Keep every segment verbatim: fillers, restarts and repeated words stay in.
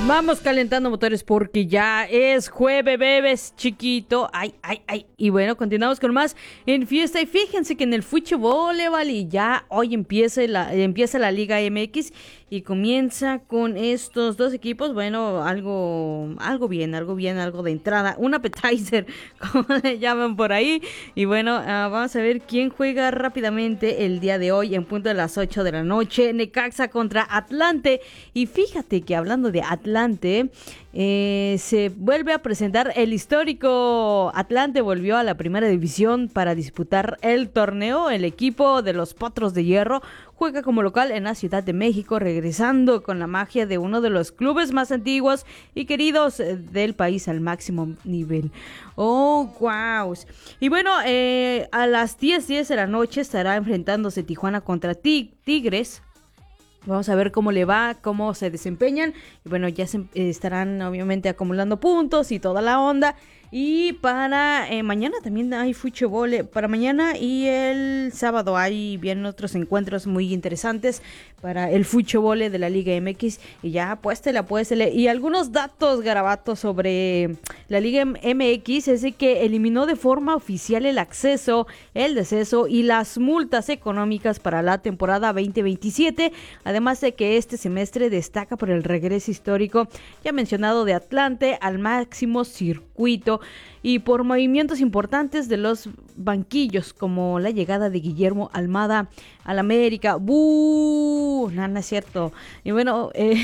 Vamos calentando motores porque ya es jueves, bebés, chiquito. Ay, ay, ay. Y bueno, continuamos con más en fiesta. Y fíjense que en el fútbol, vale, ya hoy empieza la, empieza la Liga M X y comienza con estos dos equipos. Bueno, algo, algo bien, algo bien, algo de entrada. Un appetizer, como le llaman por ahí. Y bueno, uh, vamos a ver quién juega rápidamente el día de hoy en punto de las ocho de la noche. Necaxa contra Atlante. Y fíjate que hablando de Atlante, eh, se vuelve a presentar el histórico. Atlante volvió a la primera división para disputar el torneo. El equipo de los Potros de Hierro juega como local en la Ciudad de México, regresando con la magia de uno de los clubes más antiguos y queridos del país al máximo nivel. Oh, wow. Y bueno, eh, a las diez de la noche estará enfrentándose Tijuana contra Tigres. Vamos a ver cómo le va, cómo se desempeñan. Y bueno, ya se estarán obviamente acumulando puntos y toda la onda. Y para eh, mañana también hay fútbol. Para mañana y el sábado hay bien otros encuentros muy interesantes para el fútbol de la Liga M X. Y ya apuéstele, apuéstele. Y algunos datos garabatos sobre la Liga M X es de que eliminó de forma oficial el acceso, el deceso y las multas económicas para la temporada veinte veintisiete. Además de que este semestre destaca por el regreso histórico ya mencionado de Atlante al máximo circuito y por movimientos importantes de los banquillos como la llegada de Guillermo Almada al América. ¡Bú! No, no es cierto. Y bueno, eh,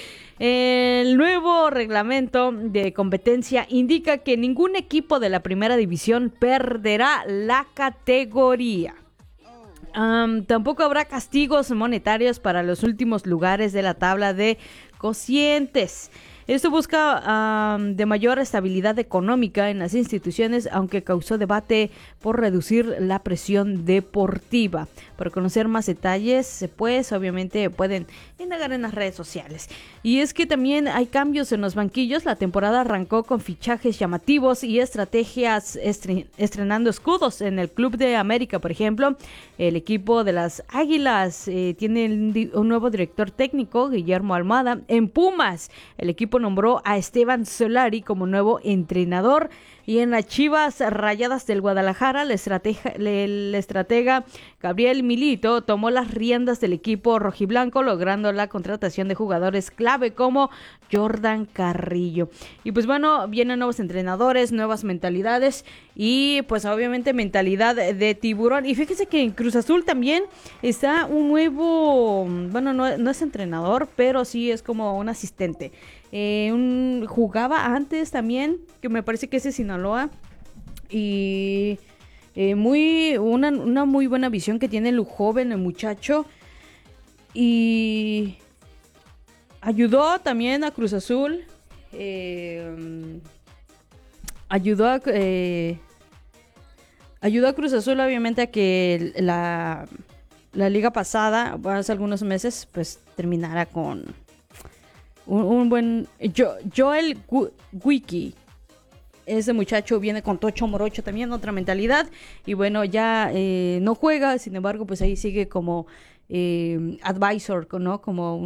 el nuevo reglamento de competencia indica que ningún equipo de la primera división perderá la categoría. Um, tampoco habrá castigos monetarios para los últimos lugares de la tabla de cocientes. Esto busca um, de mayor estabilidad económica en las instituciones, aunque causó debate por reducir la presión deportiva. Para conocer más detalles, pues obviamente pueden indagar en las redes sociales. Y es que también hay cambios en los banquillos. La temporada arrancó con fichajes llamativos y estrategias estre- estrenando escudos. En el Club de América, por ejemplo, el equipo de las Águilas eh, tiene un, un nuevo director técnico, Guillermo Almada. En Pumas, el equipo nombró a Esteban Solari como nuevo entrenador. Y en las Chivas Rayadas del Guadalajara, el estratega, el estratega Gabriel Milito tomó las riendas del equipo rojiblanco, logrando la contratación de jugadores clave como Jordan Carrillo. Y pues bueno, vienen nuevos entrenadores, nuevas mentalidades y pues obviamente mentalidad de tiburón. Y fíjense que en Cruz Azul también está un nuevo, bueno, no, no es entrenador, pero sí es como un asistente. Eh, un, jugaba antes también, que me parece que es de Sinaloa, y eh, muy una, una muy buena visión que tiene el joven, el muchacho, y ayudó también a Cruz Azul, eh, ayudó a eh, ayudó a Cruz Azul obviamente a que la, la liga pasada, hace algunos meses, pues terminara con Un, un buen jo, Joel Wiki. Ese muchacho viene con Tocho Morocho también, otra mentalidad. Y bueno, ya eh, no juega, sin embargo, pues ahí sigue como eh, advisor, ¿no? Como